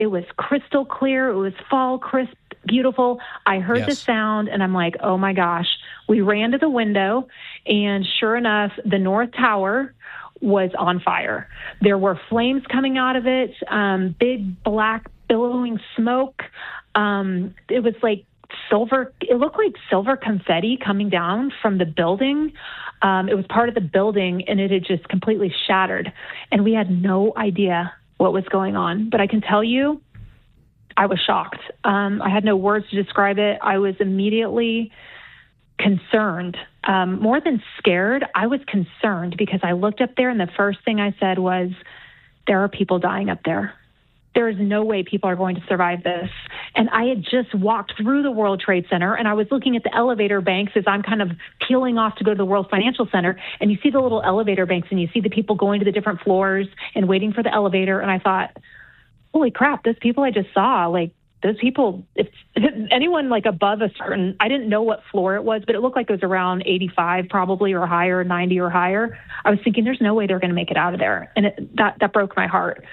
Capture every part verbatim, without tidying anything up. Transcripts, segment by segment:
It was crystal clear. It was fall, crisp, beautiful. I heard Yes. the sound, and I'm like, oh, my gosh. We ran to the window, and sure enough, the North Tower was on fire. There were flames coming out of it, um, big black billowing smoke. Um, it was like silver. It looked like silver confetti coming down from the building. Um, it was part of the building, and it had just completely shattered. And we had no idea what was going on. But I can tell you, I was shocked. Um, I had no words to describe it. I was immediately concerned. Um, more than scared, I was concerned because I looked up there, and the first thing I said was, there are people dying up there. There is no way people are going to survive this. And I had just walked through the World Trade Center, and I was looking at the elevator banks as I'm kind of peeling off to go to the World Financial Center. And you see the little elevator banks, and you see the people going to the different floors and waiting for the elevator. And I thought, holy crap, those people I just saw, like, those people, if, if anyone like above a certain, I didn't know what floor it was, but it looked like it was around eighty-five probably or higher, ninety or higher. I was thinking there's no way they're going to make it out of there. And it, that, that broke my heart.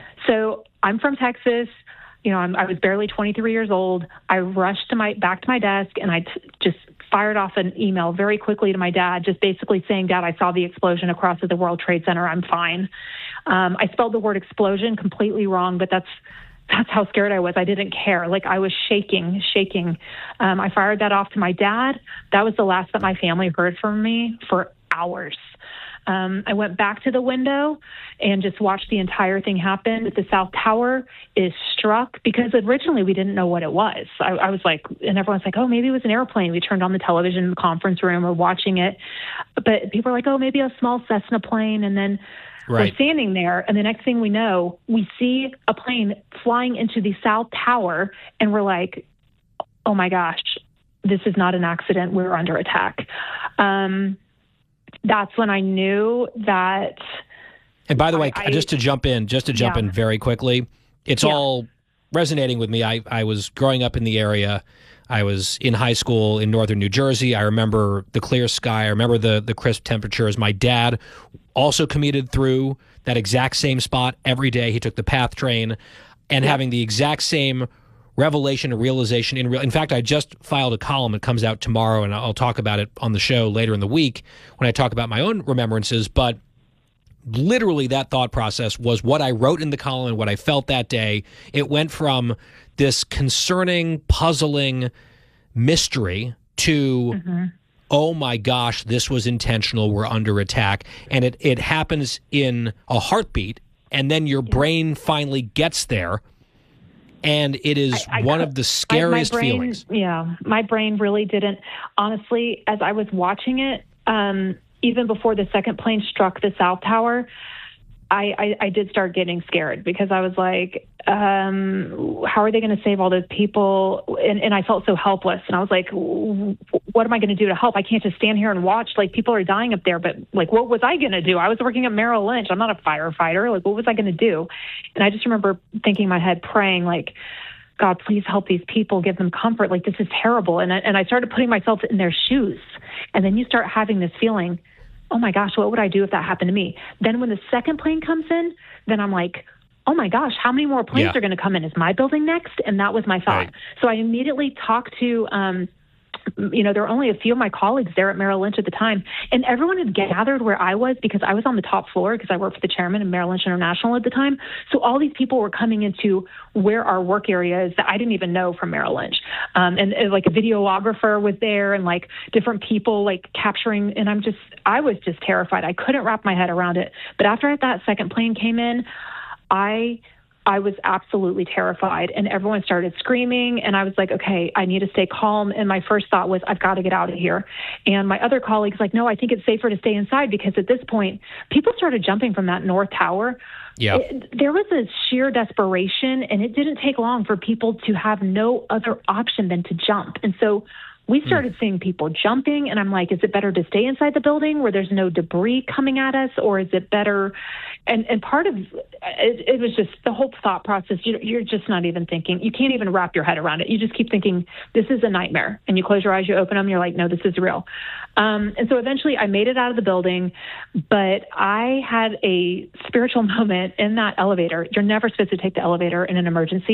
So I'm from Texas. You know, I'm, I was barely twenty-three years old. I rushed to my back to my desk, and I t- just fired off an email very quickly to my dad, just basically saying, Dad, I saw the explosion across at the World Trade Center. I'm fine. Um, I spelled the word explosion completely wrong, but that's That's how scared I was. I didn't care. Like, I was shaking, shaking. Um, I fired that off to my dad. That was the last that my family heard from me for hours. Um, I went back to the window and just watched the entire thing happen. The South Tower is struck because originally we didn't know what it was. I, I was like, and everyone's like, oh, maybe it was an airplane. We turned on the television in the conference room or watching it. But people are like, oh, maybe a small Cessna plane. And then Right. we're standing there, and the next thing we know, we see a plane flying into the South Tower, and we're like, oh, my gosh, this is not an accident. We're under attack. Um, that's when I knew that. And by the way, I, just to jump in, just to jump yeah. in very quickly, it's Yeah. all resonating with me. I, I was growing up in the area. I was in high school in northern New Jersey. I remember the clear sky. I remember the the crisp temperatures. My dad also commuted through that exact same spot every day. He took the PATH train, and Yeah. having the exact same revelation and realization. In real, in fact, I just filed a column. It comes out tomorrow, and I'll talk about it on the show later in the week when I talk about my own remembrances. But literally that thought process was what I wrote in the column and what I felt that day. It went from this concerning, puzzling mystery to, mm-hmm. oh my gosh, this was intentional, we're under attack. And it, it happens in a heartbeat, and then your yeah. brain finally gets there, and it is I, I, one of the scariest I, my brain, feelings. Yeah, my brain really didn't. Honestly, as I was watching it, um, even before the second plane struck the South Tower, I, I, I did start getting scared because I was like, um, how are they going to save all those people? And, and I felt so helpless. And I was like, what am I going to do to help? I can't just stand here and watch. Like, people are dying up there. But, like, what was I going to do? I was working at Merrill Lynch. I'm not a firefighter. Like, what was I going to do? And I just remember thinking in my head, praying, like, God, please help these people, give them comfort. Like, this is terrible. And I, and I started putting myself in their shoes. And then you start having this feeling, oh my gosh, what would I do if that happened to me? Then when the second plane comes in, then I'm like, oh my gosh, how many more planes yeah. are going to come in? Is my building next? And that was my thought. Right. So I immediately talked to, um, you know, there were only a few of my colleagues there at Merrill Lynch at the time, and everyone had gathered where I was because I was on the top floor because I worked for the chairman of Merrill Lynch International at the time. So all these people were coming into where our work area is that I didn't even know from Merrill Lynch. Um, and, and like a videographer was there, and like different people like capturing, and I'm just, I was just terrified. I couldn't wrap my head around it. But after that second plane came in, I I was absolutely terrified, and everyone started screaming, and I was like, okay, I need to stay calm. And my first thought was, I've got to get out of here. And my other colleagues like, no, I think it's safer to stay inside, because at this point, people started jumping from that North Tower. Yeah. It, there was a sheer desperation, and it didn't take long for people to have no other option than to jump. And so We started mm. seeing people jumping, and I'm like, is it better to stay inside the building where there's no debris coming at us, or is it better? And and part of it, it was just the whole thought process. You, you're just not even thinking. You can't even wrap your head around it. You just keep thinking, this is a nightmare. And you close your eyes, you open them, you're like, no, this is real. Um, and so eventually I made it out of the building, but I had a spiritual moment in that elevator. You're never supposed to take the elevator in an emergency.